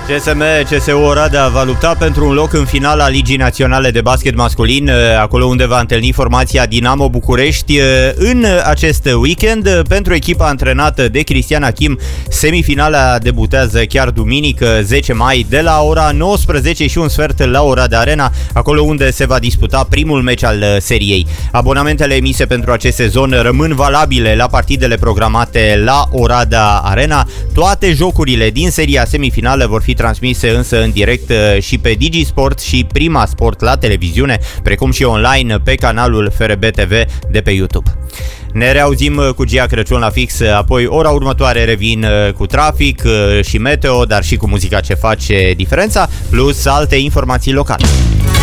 CSM, CSU Oradea va lupta pentru un loc în finala Ligii Naționale de Basket Masculin, acolo unde va întâlni formația Dinamo București în acest weekend. Pentru echipa antrenată de Cristian Achim, semifinala debutează chiar duminică, 10 mai, de la ora 19 și un sfert la Oradea Arena, acolo unde se va disputa primul meci al seriei. Abonamentele emise pentru acest sezon rămân valabile la partidele programate la Oradea Arena. Toate jocurile din seria semifinală vor fi transmise însă în direct și pe DigiSport și Prima Sport la televiziune, precum și online pe canalul FRB TV de pe YouTube. Ne reauzim cu Gia Crăciun la fix, apoi ora următoare revin cu trafic și meteo, dar și cu muzica ce face diferența, plus alte informații locale.